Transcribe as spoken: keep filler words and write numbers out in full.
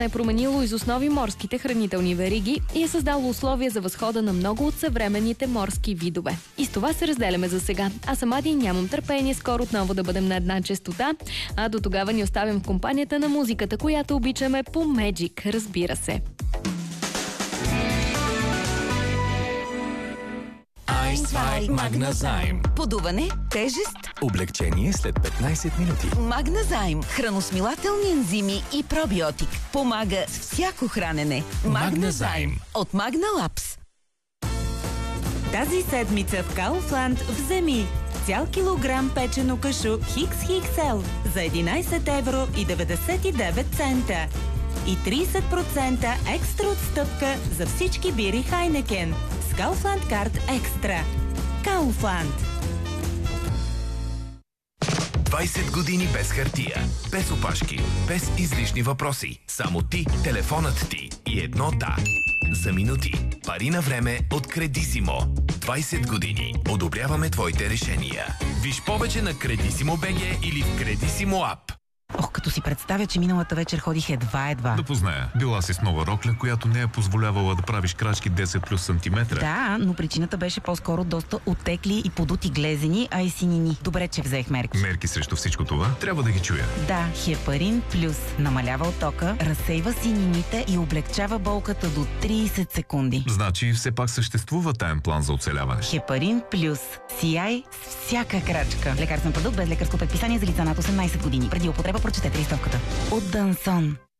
е променило из основи морските хранителни вериги и е създало условия за възхода на много от съвременните морски видове. И с това се разделяме за сега. Аз съм Ади, нямам търпение скоро отново да бъдем на една честота, а до тогава ни оставям в компанията на музиката, която обичаме по Magic, разбира се. Айсвай Магназайм. Подуване, тежест, Облегчение след петнайсет минути. Магназайм. Храносмилателни ензими и пробиотик. Помага с всяко хранене. Магназайм. От Магна Лапс. Тази седмица в Kaufland вземи цял килограм печено кашу Хикс Икс Ел за единайсет евро и деветдесет и девет цента и трийсет процента екстра отстъпка за всички бири Хайнекен с Kaufland Card Extra. Kaufland. двайсет години без хартия, без опашки, без излишни въпроси. Само ти, телефонът ти и едно да. За минути. Пари на време от Кредисимо. двайсет години. Одобряваме твоите решения. Виж повече на Кредисимо БГ или в Кредисимо ап. Ох, като си представя, че миналата вечер ходих едва-едва. Да позная. Била си с нова рокля, която не е позволявала да правиш крачки десет плюс сантиметра. Да, но причината беше по-скоро доста оттекли и подути глезени, а и синини. Добре, че взех мерки. Мерки срещу всичко това? Трябва да ги чуя. Да, Хепарин Плюс намалява оттока, разсейва синините и облегчава болката до трийсет секунди. Значи все пак съществува таен план за оцеляване. Хепарин Плюс. Сияй с всяка крачка. Лекарствен продукт без лекарско предписание за лица над осемнайсет години. Преди употреба прочетете листовката. От Дансон.